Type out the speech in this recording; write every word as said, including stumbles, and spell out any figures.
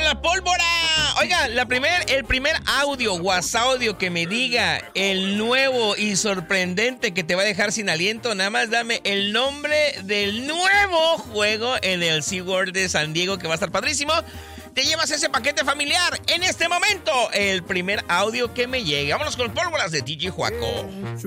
la pólvora! Oiga, la primer, el primer audio, WhatsApp audio que me diga el nuevo y sorprendente que te va a dejar sin aliento, nada más dame el nombre del nuevo juego en el SeaWorld de San Diego, que va a estar padrísimo. Te llevas ese paquete familiar en este momento. El primer audio que me llegue. Vámonos con pólvoras de D J Juaco.